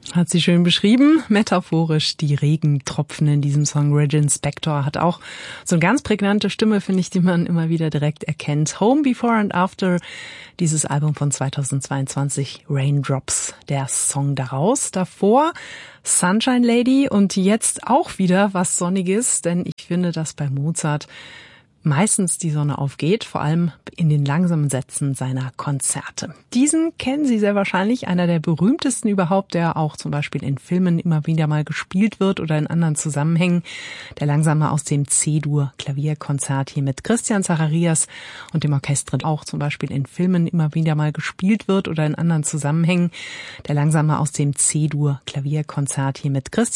Hat sie schön beschrieben, metaphorisch die Regentropfen in diesem Song. Regin Spektor hat auch so eine ganz prägnante Stimme, finde ich, die man immer wieder direkt erkennt. Home, Before and After, dieses Album von 2022, Raindrops, der Song daraus. Davor Sunshine Lady und jetzt auch wieder was Sonniges, denn ich finde, dass bei Mozart meistens die Sonne aufgeht, vor allem in den langsamen Sätzen seiner Konzerte. Diesen kennen Sie sehr wahrscheinlich, einer der berühmtesten überhaupt, der auch zum Beispiel in Filmen immer wieder mal gespielt wird oder in anderen Zusammenhängen. Der langsame aus dem C-Dur Klavierkonzert hier mit Christian Zacharias und dem Orchester, auch zum Beispiel in Filmen immer wieder mal gespielt wird oder in anderen Zusammenhängen. Der langsame aus dem C-Dur Klavierkonzert hier mit Christian